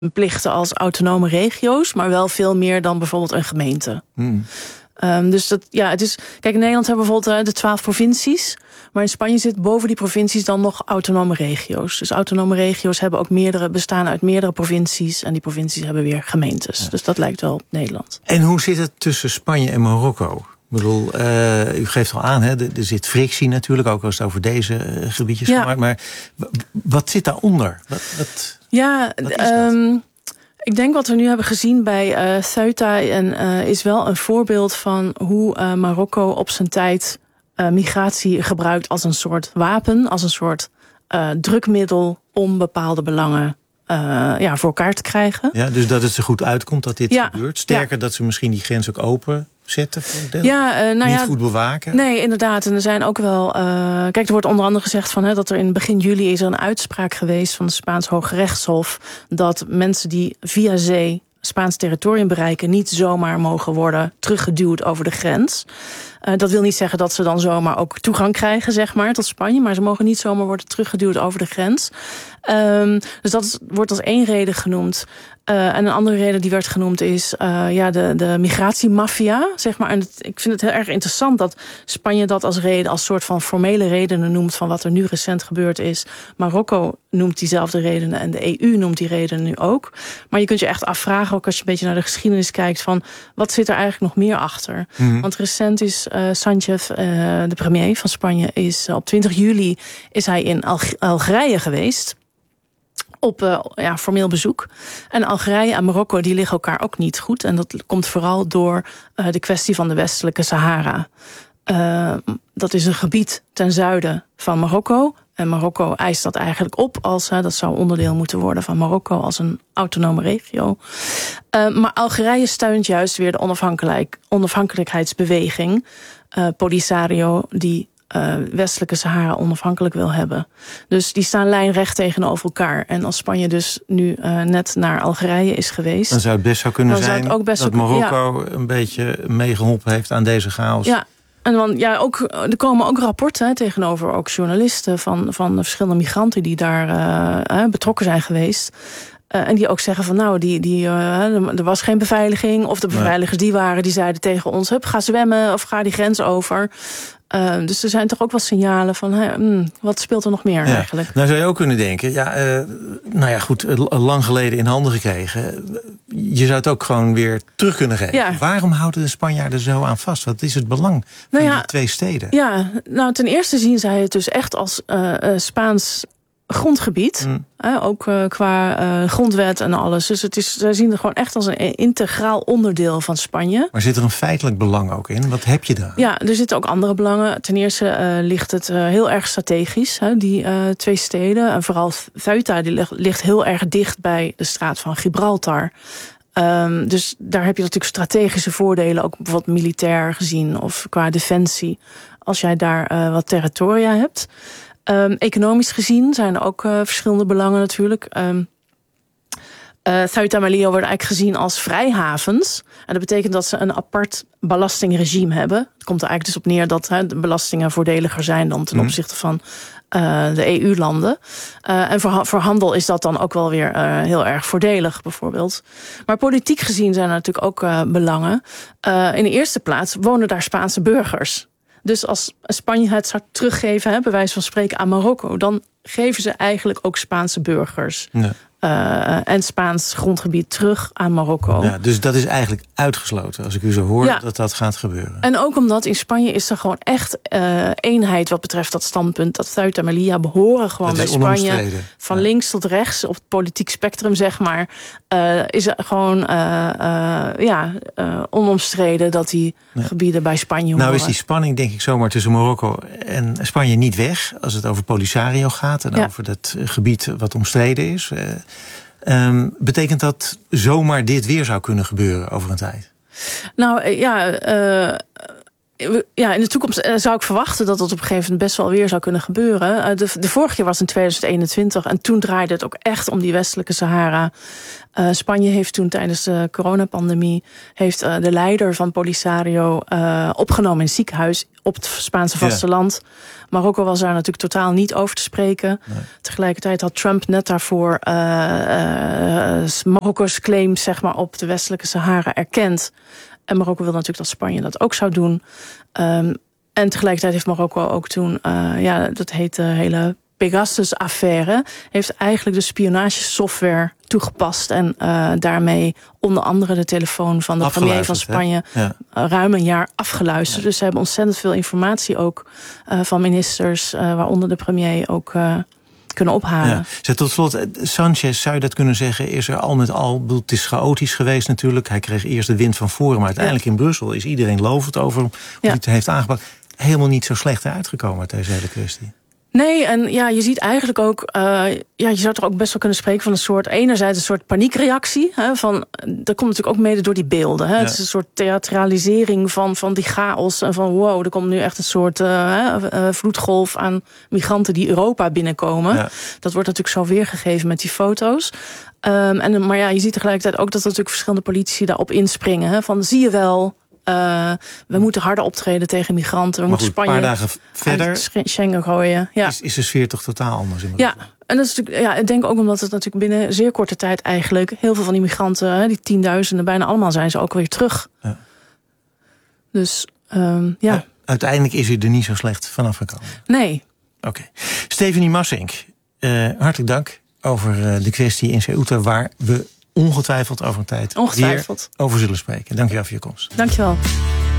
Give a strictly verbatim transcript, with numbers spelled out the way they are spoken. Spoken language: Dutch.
plichten als autonome regio's, maar wel veel meer dan bijvoorbeeld een gemeente. Hmm. Um, dus dat, ja, het is. Kijk, in Nederland hebben we bijvoorbeeld uh, de twaalf provincies. Maar in Spanje zit boven die provincies dan nog autonome regio's. Dus autonome regio's hebben ook meerdere, bestaan uit meerdere provincies. En die provincies hebben weer gemeentes. Ja. Dus dat lijkt wel op Nederland. En hoe zit het tussen Spanje en Marokko? Ik bedoel, uh, u geeft al aan, hè, er, er zit frictie natuurlijk, ook als het over deze uh, gebiedjes ja. gaat. Maar wat zit daaronder? Wat, wat, ja, wat is um, dat? Ik denk wat we nu hebben gezien bij uh, Ceuta en, uh, is wel een voorbeeld van hoe uh, Marokko op zijn tijd uh, migratie gebruikt als een soort wapen, als een soort uh, drukmiddel om bepaalde belangen uh, ja, voor elkaar te krijgen. Ja, dus dat het er goed uitkomt dat dit ja. gebeurt. Sterker, ja. dat ze misschien die grens ook open zetten. Ja, uh, nou Niet ja, goed bewaken. Nee, inderdaad. En er zijn ook wel. Uh, kijk, er wordt onder andere gezegd van, hè, dat er in begin juli is er een uitspraak geweest van het Spaans Hooggerechtshof dat mensen die via zee Spaans territorium bereiken niet zomaar mogen worden teruggeduwd over de grens. Uh, dat wil niet zeggen dat ze dan zomaar ook toegang krijgen, zeg maar, tot Spanje. Maar ze mogen niet zomaar worden teruggeduwd over de grens. Um, dus dat is, wordt als één reden genoemd. Uh, en een andere reden die werd genoemd is uh, ja, de, de migratiemafia, zeg maar. En het, ik vind het heel erg interessant dat Spanje dat als reden, als soort van formele redenen noemt van wat er nu recent gebeurd is. Marokko noemt diezelfde redenen en de E U noemt die redenen nu ook. Maar je kunt je echt afvragen, ook als je een beetje naar de geschiedenis kijkt, van wat zit er eigenlijk nog meer achter? Mm-hmm. Want recent is uh, Sánchez, uh, de premier van Spanje, is uh, op twintig juli is hij in Alg- Algerije geweest. Op uh, ja, formeel bezoek. En Algerije en Marokko die liggen elkaar ook niet goed. En dat komt vooral door uh, de kwestie van de westelijke Sahara. Uh, dat is een gebied ten zuiden van Marokko. En Marokko eist dat eigenlijk op als uh, dat zou onderdeel moeten worden van Marokko als een autonome regio. Uh, maar Algerije steunt juist weer de onafhankelijk, onafhankelijkheidsbeweging. Uh, Polisario, die Uh, westelijke Sahara onafhankelijk wil hebben. Dus die staan lijnrecht tegenover elkaar. En als Spanje dus nu uh, net naar Algerije is geweest, dan zou het best zo kunnen zijn ook best dat Marokko ja. een beetje meegeholpen heeft aan deze chaos. Ja. En dan, ja, ook, er komen ook rapporten hè, tegenover ook journalisten van, van verschillende migranten die daar uh, betrokken zijn geweest. Uh, en die ook zeggen van nou, die, die, uh, er was geen beveiliging. Of de beveiligers die waren, die zeiden tegen ons, hup, ga zwemmen of ga die grens over. Uh, dus er zijn toch ook wat signalen van, hè, mm, wat speelt er nog meer ja. eigenlijk? Nou zou je ook kunnen denken, ja, uh, nou ja goed, lang geleden in handen gekregen. Je zou het ook gewoon weer terug kunnen geven. Ja. Waarom houden de Spanjaarden zo aan vast? Wat is het belang van nou ja, die twee steden? Ja, nou ten eerste zien zij het dus echt als uh, uh, Spaans grondgebied. Mm. Hè, ook uh, qua uh, grondwet en alles. Dus het is, zij zien het gewoon echt als een integraal onderdeel van Spanje. Maar zit er een feitelijk belang ook in? Wat heb je daar? Ja, er zitten ook andere belangen. Ten eerste uh, ligt het uh, heel erg strategisch, hè, die uh, twee steden. En vooral Ceuta, die ligt, ligt heel erg dicht bij de straat van Gibraltar. Um, dus daar heb je natuurlijk strategische voordelen, ook bijvoorbeeld militair gezien of qua defensie, als jij daar uh, wat territoria hebt. Um, economisch gezien zijn er ook uh, verschillende belangen natuurlijk. Um, uh, Ceuta en Melilla worden eigenlijk gezien als vrijhavens. En dat betekent dat ze een apart belastingregime hebben. Het komt er eigenlijk dus op neer dat hè, de belastingen voordeliger zijn dan ten opzichte van uh, de E U-landen. Uh, en voor, voor handel is dat dan ook wel weer uh, heel erg voordelig bijvoorbeeld. Maar politiek gezien zijn er natuurlijk ook uh, belangen. Uh, in de eerste plaats wonen daar Spaanse burgers. Dus als Spanje het zou teruggeven, hè, bij wijze van spreken aan Marokko, dan geven ze eigenlijk ook Spaanse burgers ja. uh, en Spaans grondgebied terug aan Marokko. Ja, dus dat is eigenlijk uitgesloten, als ik u zo hoor, ja. dat dat gaat gebeuren. En ook omdat in Spanje is er gewoon echt uh, eenheid wat betreft dat standpunt. Dat Ceuta en Melilla behoren gewoon bij Spanje. Van ja. links tot rechts, op het politiek spectrum, zeg maar, uh, is er gewoon uh, uh, ja, uh, onomstreden dat die ja. gebieden bij Spanje horen. Nou is die spanning, denk ik, zomaar tussen Marokko en Spanje niet weg, als het over Polisario gaat en ja. over dat gebied wat omstreden is. Uh, um, betekent dat zomaar dit weer zou kunnen gebeuren over een tijd? Nou ja, uh, ja, in de toekomst zou ik verwachten dat dat op een gegeven moment best wel weer zou kunnen gebeuren. De, de vorige keer was in tweeduizend eenentwintig en toen draaide het ook echt om die westelijke Sahara. Uh, Spanje heeft toen tijdens de coronapandemie heeft uh, de leider van Polisario uh, opgenomen in het ziekenhuis op het Spaanse vasteland. Ja. Marokko was daar natuurlijk totaal niet over te spreken. Nee. Tegelijkertijd had Trump net daarvoor uh, uh, Marokko's claims zeg maar, op de westelijke Sahara erkend. En Marokko wil natuurlijk dat Spanje dat ook zou doen. Um, en tegelijkertijd heeft Marokko ook toen, uh, ja, dat heet de hele Pegasus-affaire, heeft eigenlijk de spionagesoftware toegepast en uh, daarmee onder andere de telefoon van de premier van Spanje ja. ruim een jaar afgeluisterd. Ja. Dus ze hebben ontzettend veel informatie ook uh, van ministers, uh, waaronder de premier ook uh, kunnen ophalen. Ja. Tot slot, Sanchez, zou je dat kunnen zeggen, is er al met al, bedoel, het is chaotisch geweest natuurlijk. Hij kreeg eerst de wind van voren, maar uiteindelijk ja. in Brussel is iedereen lovend over hoe ja. hij het heeft aangepakt. Helemaal niet zo slecht uitgekomen uit deze hele kwestie. Nee, en ja, je ziet eigenlijk ook, uh, ja, je zou toch ook best wel kunnen spreken van een soort, enerzijds een soort paniekreactie. Hè, van, dat komt natuurlijk ook mede door die beelden. Hè. Ja. Het is een soort theatralisering van, van die chaos. En van wow, er komt nu echt een soort uh, uh, vloedgolf aan migranten die Europa binnenkomen. Ja. Dat wordt natuurlijk zo weergegeven met die foto's. Um, en, maar ja, je ziet tegelijkertijd ook dat er natuurlijk verschillende politici daarop inspringen. Hè, van, zie je wel, Uh, we moeten harder optreden tegen migranten. We maar moeten goed, Spanje een paar dagen verder Schengen gooien. Ja. Is, is de sfeer toch totaal anders? In ja, en dat is natuurlijk, ja, ik denk ook omdat het natuurlijk binnen zeer korte tijd eigenlijk heel veel van die migranten, die tienduizenden, bijna allemaal zijn ze ook weer terug. Ja. Dus um, ja. ja. Uiteindelijk is hij er niet zo slecht vanaf gekomen. Nee. Oké. Okay. Stephanie Massink, uh, hartelijk dank over uh, de kwestie in Ceuta, waar we ongetwijfeld over een tijd ongetwijfeld. weer over zullen spreken. Dank je wel voor je komst. Dank je wel.